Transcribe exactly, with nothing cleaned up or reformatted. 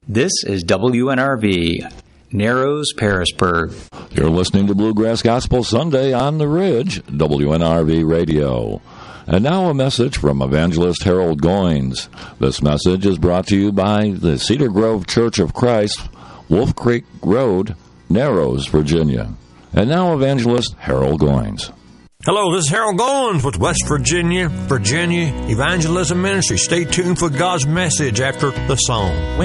This is W N R V, Narrows, Parisburg. You're listening to Bluegrass Gospel Sunday on the Ridge, W N R V Radio. And now a message from Evangelist Harold Goins. This message is brought to you by the Cedar Grove Church of Christ, Wolf Creek Road, Narrows, Virginia. And now Evangelist Harold Goins. Hello, this is Harold Goins with West Virginia, Virginia Evangelism Ministry. Stay tuned for God's message after the song.